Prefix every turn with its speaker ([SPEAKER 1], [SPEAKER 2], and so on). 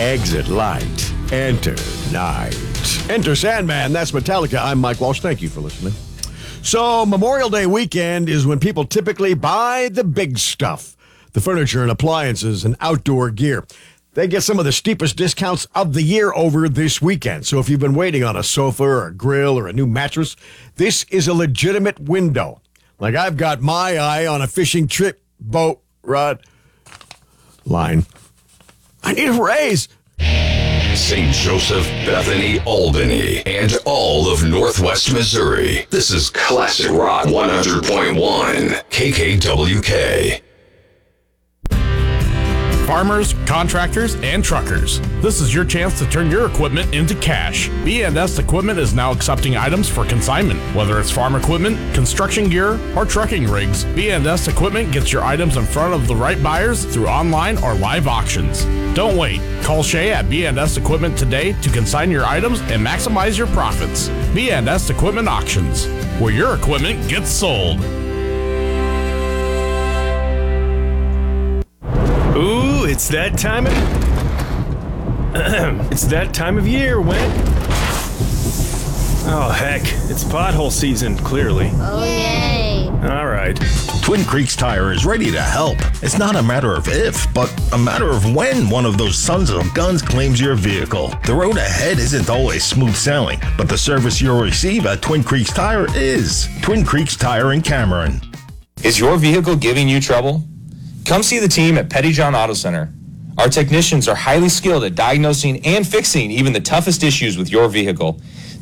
[SPEAKER 1] Exit light. Enter night. Enter Sandman. That's Metallica. I'm Mike Walsh. Thank you for listening. So, Memorial Day weekend is when people typically buy the big stuff, the furniture and appliances and outdoor gear. They get some of the steepest discounts of the year over this weekend. So if you've been waiting on a sofa or a grill or a new mattress, this is a legitimate window. Like I've got my eye on a fishing trip, boat, rod, line. I need a raise.
[SPEAKER 2] St. Joseph, Bethany, Albany, and all of Northwest Missouri. This is Classic Rock 100.1 KKWK.
[SPEAKER 3] Farmers, contractors, and truckers. This is your chance to turn your equipment into cash. B&S Equipment is now accepting items for consignment. Whether it's farm equipment, construction gear, or trucking rigs, B&S Equipment gets your items in front of the right buyers through online or live auctions. Don't wait. Call Shay at B&S Equipment today to consign your items and maximize your profits. B&S Equipment Auctions, where your equipment gets sold.
[SPEAKER 4] Ooh, it's that time of... it's that time of year when... Oh, heck. It's pothole season, clearly.
[SPEAKER 5] Oh, yay.
[SPEAKER 4] All right.
[SPEAKER 6] Twin Creeks Tire is ready to help. It's not a matter of if, but a matter of when one of those sons of guns claims your vehicle. The road ahead isn't always smooth sailing, but the service you'll receive at Twin Creeks Tire is. Twin Creeks Tire in Cameron.
[SPEAKER 7] Is your vehicle giving you trouble? Come see the team at Pettyjohn Auto Center. Our technicians are highly skilled at diagnosing and fixing even the toughest issues with your vehicle.